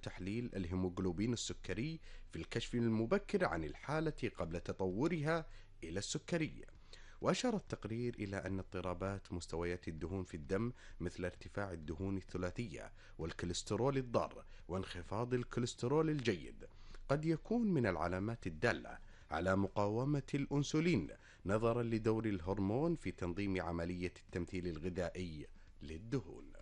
تحليل الهيموغلوبين السكري في الكشف المبكر عن الحالة قبل تطورها إلى السكرية. وأشار التقرير إلى أن اضطرابات مستويات الدهون في الدم مثل ارتفاع الدهون الثلاثية والكوليسترول الضار وانخفاض الكوليسترول الجيد قد يكون من العلامات الدالة على مقاومة الأنسولين، نظرا لدور الهرمون في تنظيم عملية التمثيل الغذائي للدهون.